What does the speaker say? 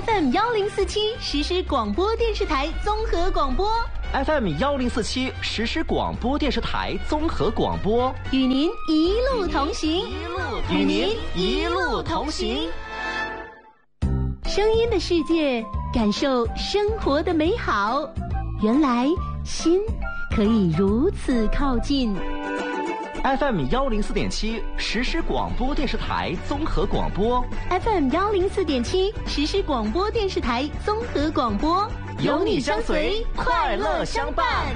FM1047实时广播电视台综合广播 FM1047实时广播电视台综合广播， 与您一路同行， 与您一路同行。 声音的世界，感受生活的美好。原来心可以如此靠近。 FM104.7实时广播电视台综合广播， FM104.7实时广播电视台综合广播， 有你相随，快乐相伴。